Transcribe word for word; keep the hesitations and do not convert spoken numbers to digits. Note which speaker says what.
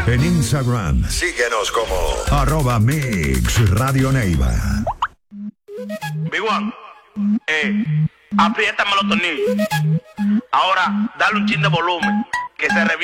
Speaker 1: En Instagram,
Speaker 2: síguenos como
Speaker 1: arroba Mix Radio Neiva.
Speaker 3: Big One, eh, apriétame los tornillos. Ahora, dale un chin de volumen, que se reviente.